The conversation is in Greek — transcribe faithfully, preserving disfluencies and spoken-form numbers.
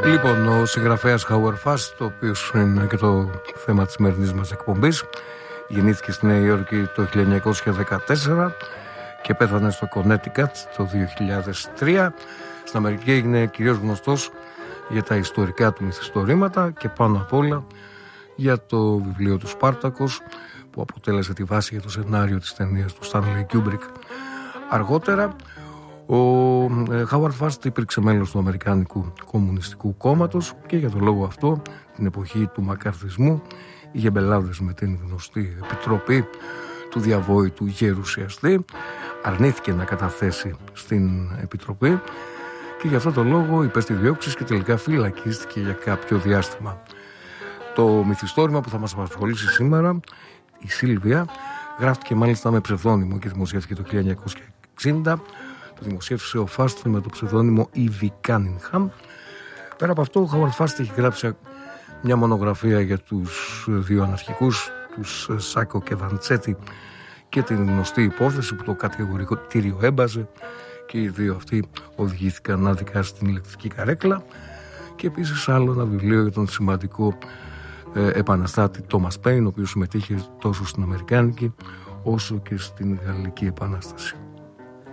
Λοιπόν, ο συγγραφέας Howard Fast, το οποίο είναι και το θέμα της σημερινής μας εκπομπής, γεννήθηκε στη Νέα Υόρκη το χίλια εννιακόσια δεκατέσσερα και πέθανε στο Connecticut το δύο χιλιάδες τρία. Στην Αμερική έγινε κυρίως γνωστός για τα ιστορικά του μυθιστορήματα και πάνω απ' όλα για το βιβλίο του Σπάρτακος, που αποτέλεσε τη βάση για το σενάριο της ταινίας του Stanley Kubrick. Αργότερα ο Howard Fast υπήρξε μέλος του Αμερικάνικου Κομμουνιστικού Κόμματος και για τον λόγο αυτό την εποχή του μακαρθισμού είχε μπελάδες με την γνωστή επιτροπή του διαβόητου γερουσιαστή. Αρνήθηκε να καταθέσει στην επιτροπή και για αυτό τον λόγο υπέστη διώξεις και τελικά φυλακίστηκε για κάποιο διάστημα. Το μυθιστόρημα που θα μας απασχολήσει σήμερα, η Σίλβια, γράφτηκε μάλιστα με ψευδόνυμο και δημοσιεύτηκε το χίλια εννιακόσια εξήντα. Το δημοσίευσε ο Φάστ με το ψευδόνυμο Ivy Cunningham. Πέρα από αυτό, ο Howard Fast έχει γράψει μια μονογραφία για τους δύο αναρχικούς, τους Σάκο και Βαντσέτη, και την γνωστή υπόθεση που το κατηγορητήριο έμπαζε και οι δύο αυτοί οδηγήθηκαν άδικα στην ηλεκτρική καρέκλα, και επίσης άλλο ένα βιβλίο για τον σημαντικό ε, επαναστάτη Τόμας Πέιν, ο οποίος συμμετείχε τόσο στην Αμερικάνικη όσο και στην Γαλλική Επανάσταση.